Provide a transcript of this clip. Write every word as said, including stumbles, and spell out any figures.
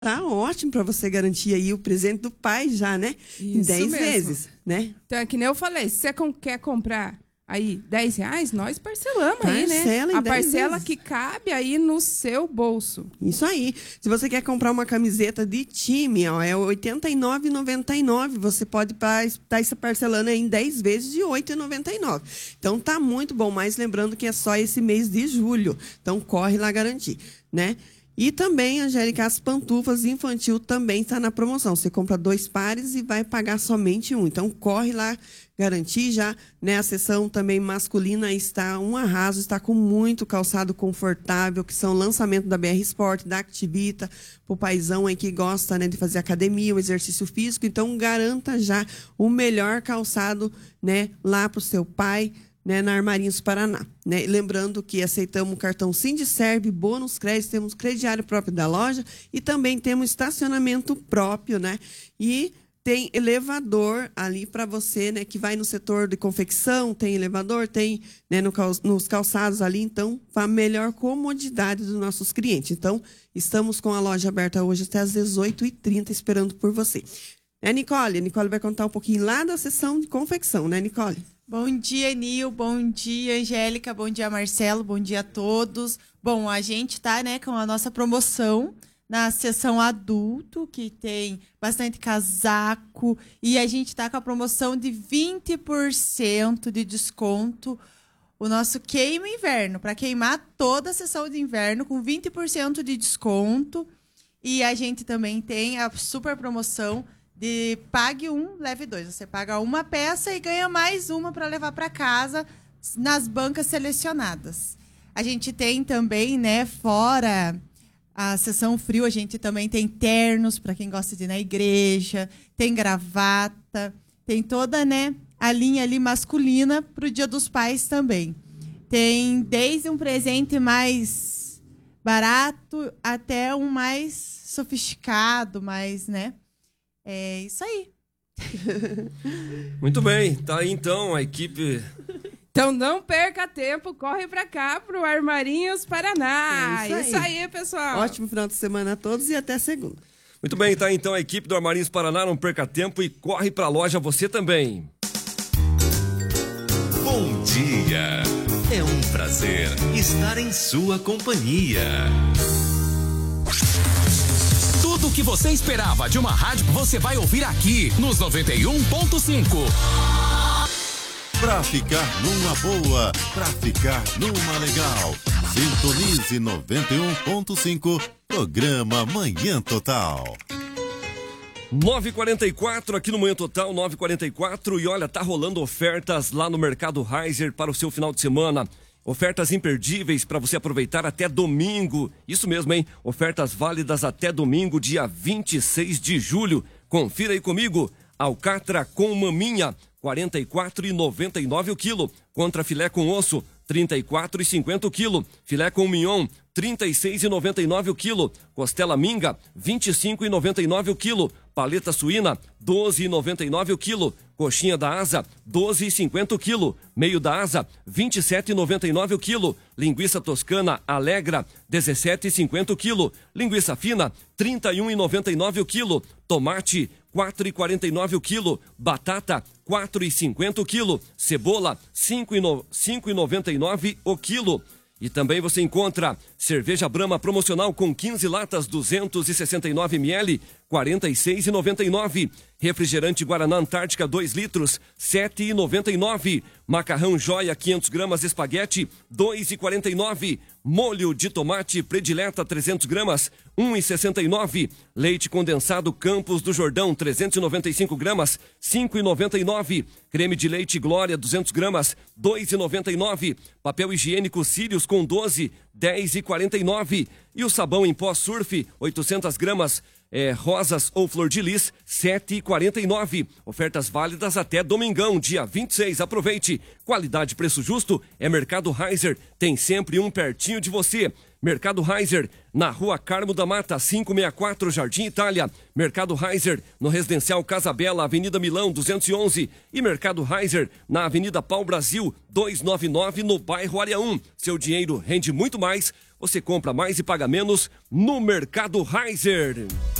Tá ótimo para você garantir aí o presente do pai já, né? Isso em dez mesmo. vezes, né? Então, é que nem eu falei, se você com- quer comprar aí dez reais, nós parcelamos aí, Parcela né? em A dez parcela vezes. que cabe aí no seu bolso. Isso aí. Se você quer comprar uma camiseta de time, ó, é oitenta e nove reais e noventa e nove centavos. Você pode estar se parcelando aí em dez vezes de oito reais e noventa e nove centavos. Então tá muito bom, mas lembrando que é só esse mês de julho. Então corre lá garantir, né? E também, Angélica, as pantufas infantil também está na promoção. Você compra dois pares e vai pagar somente um. Então, corre lá, garantir já, né? A seção também masculina está um arraso, está com muito calçado confortável, que são lançamento da B R Sport, da Activita, pro paizão aí que gosta, né, de fazer academia, o exercício físico. Então, garanta já o melhor calçado, né, lá pro seu pai, né, na Armarinhos Paraná, né? Lembrando que aceitamos o cartão Sindicerb, bônus crédito, temos crediário próprio da loja e também temos estacionamento próprio, né? E tem elevador ali para você, né, que vai no setor de confecção, tem elevador, tem, né, no cal- nos calçados ali, então, para a melhor comodidade dos nossos clientes. Então, estamos com a loja aberta hoje até às dezoito e trinta, esperando por você. É, Nicole? A Nicole vai contar um pouquinho lá da seção de confecção, né, Nicole? Bom dia, Nil. Bom dia, Angélica. Bom dia, Marcelo. Bom dia a todos. Bom, a gente tá, né, com a nossa promoção na seção adulto, que tem bastante casaco, e a gente tá com a promoção de vinte por cento de desconto. O nosso queima inverno, para queimar toda a seção de inverno com vinte por cento de desconto. E a gente também tem a super promoção de pague um, leve dois. Você paga uma peça e ganha mais uma para levar para casa nas bancas selecionadas. A gente tem também, né, fora a seção frio, a gente também tem ternos para quem gosta de ir na igreja, tem gravata, tem toda, né, a linha ali masculina para o Dia dos Pais também. Tem desde um presente mais barato até um mais sofisticado, mais, né? É isso aí. Muito bem, tá aí então a equipe. Então não perca tempo, corre pra cá pro Armarinhos Paraná. É isso aí. Isso aí, pessoal. Ótimo final de semana a todos e até segunda. Muito bem, tá aí então a equipe do Armarinhos Paraná. Não perca tempo e corre pra loja você também. Bom dia! É um prazer estar em sua companhia. Tudo o que você esperava de uma rádio, você vai ouvir aqui nos noventa e um ponto cinco. Pra ficar numa boa, pra ficar numa legal. Sintonize noventa e um ponto cinco, programa Manhã Total. nove e quarenta e quatro aqui no Manhã Total, nove e quarenta e quatro. E olha, tá rolando ofertas lá no Mercado Reiser para o seu final de semana. Ofertas imperdíveis para você aproveitar até domingo. Isso mesmo, hein? Ofertas válidas até domingo, dia vinte e seis de julho. Confira aí comigo. Alcatra com maminha, quarenta e quatro reais e noventa e nove centavos o quilo. Contra filé com osso, trinta e quatro reais e cinquenta centavos o quilo. Filé com mignon, trinta e seis reais e noventa e nove centavos o quilo. Costela minga, vinte e cinco reais e noventa e nove centavos o quilo. Paleta suína, doze reais e noventa e nove centavos o quilo. Coxinha da asa, doze reais e cinquenta centavos o quilo. Meio da asa, vinte e sete reais e noventa e nove centavos o quilo. Linguiça toscana Alegra, dezessete reais e cinquenta centavos o quilo. Linguiça fina, trinta e um reais e noventa e nove centavos o quilo. Tomate, quatro reais e quarenta e nove centavos o quilo. Batata, quatro reais e cinquenta centavos o quilo. Cebola, cinco reais e noventa e nove centavos o quilo. E também você encontra cerveja Brahma promocional com quinze latas, duzentos e sessenta e nove mililitros, quarenta e seis reais e noventa e nove centavos. Refrigerante Guaraná Antártica dois litros, sete reais e noventa e nove centavos. Macarrão Joia quinhentos gramas espaguete, dois reais e quarenta e nove centavos. Molho de tomate Predileta trezentos gramas, um real e sessenta e nove centavos. Leite condensado Campos do Jordão trezentos e noventa e cinco gramas, cinco reais e noventa e nove centavos. Creme de leite Glória duzentos gramas, dois reais e noventa e nove centavos. Papel higiênico Sirius com doze, dez reais e quarenta e nove centavos. E o sabão em pó Surf oitocentas gramas, é, rosas ou flor de lis, sete reais e quarenta e nove centavos. Ofertas válidas até domingão, dia vinte e seis. Aproveite. Qualidade, preço justo é Mercado Reiser. Tem sempre um pertinho de você. Mercado Reiser, na Rua Carmo da Mata, quinhentos e sessenta e quatro, Jardim Itália. Mercado Reiser, no Residencial Casa Bela, Avenida Milão, duzentos e onze. E Mercado Reiser, na Avenida Pau Brasil, duzentos e noventa e nove, no bairro Área um. Seu dinheiro rende muito mais você compra mais e paga menos no Mercado Heiser.